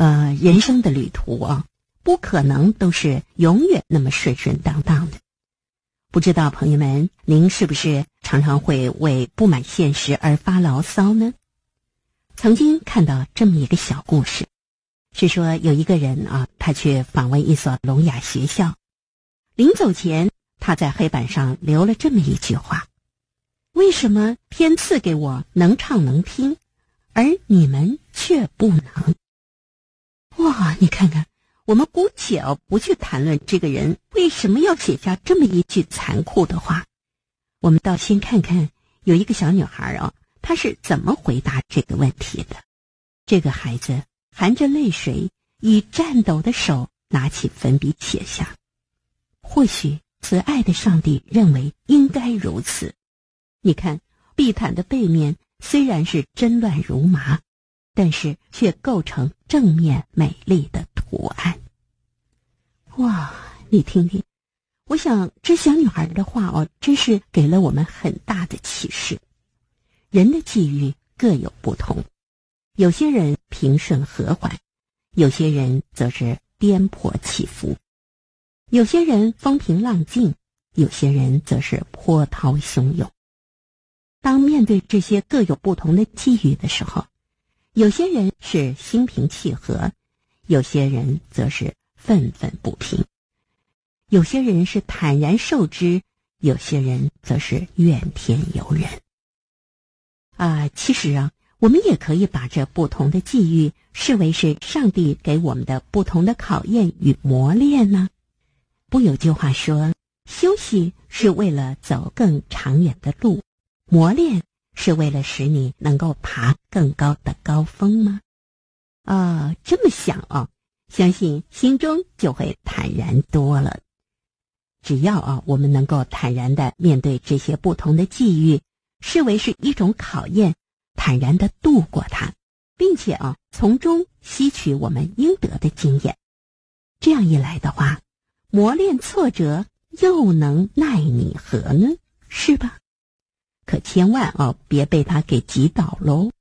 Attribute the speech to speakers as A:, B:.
A: 人生的旅途啊，不可能都是永远那么顺顺当当的。不知道朋友们，您是不是常常会为不满现实而发牢骚呢？曾经看到这么一个小故事，是说有一个人啊，他去访问一所聋哑学校，临走前，他在黑板上留了这么一句话：为什么天赐给我能唱能听，而你们却不能？哇，你看看，我们姑且不去谈论这个人为什么要写下这么一句残酷的话，我们倒先看看有一个小女孩啊，她是怎么回答这个问题的。这个孩子含着泪水，以颤抖的手拿起粉笔写下：或许慈爱的上帝认为应该如此。你看，地毯的背面虽然是针乱如麻，但是却构成正面美丽的图案。哇，你听听，我想这小女孩的话哦，真是给了我们很大的启示。人的际遇各有不同，有些人平顺和缓，有些人则是颠簸起伏，有些人风平浪静，有些人则是波涛汹涌。当面对这些各有不同的际遇的时候，有些人是心平气和，有些人则是愤愤不平，有些人是坦然受之，有些人则是怨天尤人。其实啊，我们也可以把这不同的际遇视为是上帝给我们的不同的考验与磨练呢。不有句话说，休息是为了走更长远的路，磨练是为了使你能够爬更高的高峰吗？这么想啊，相信心中就会坦然多了。只要我们能够坦然地面对这些不同的际遇，视为是一种考验，坦然地度过它，并且从中吸取我们应得的经验。这样一来的话，磨练挫折又能奈你何呢？是吧？可千万别被它给击倒喽。